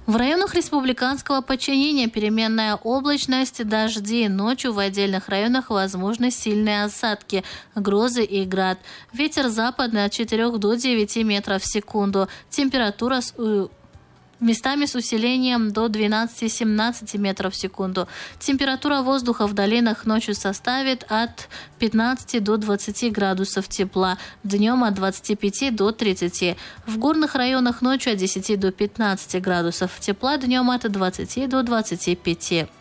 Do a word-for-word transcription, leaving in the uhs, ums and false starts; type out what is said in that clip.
В районах республиканского подчинения переменная облачность, дожди. Ночью в отдельных районах возможны сильные осадки, грозы и град. Ветер западный от четырёх до девяти метров в секунду. Температура с местами с усилением до двенадцати-семнадцати метров в секунду. Температура воздуха в долинах ночью составит от пятнадцати до двадцати градусов тепла, днем от двадцати пяти до тридцати. В горных районах ночью от десяти до пятнадцати градусов тепла, днем от двадцати до двадцати пяти.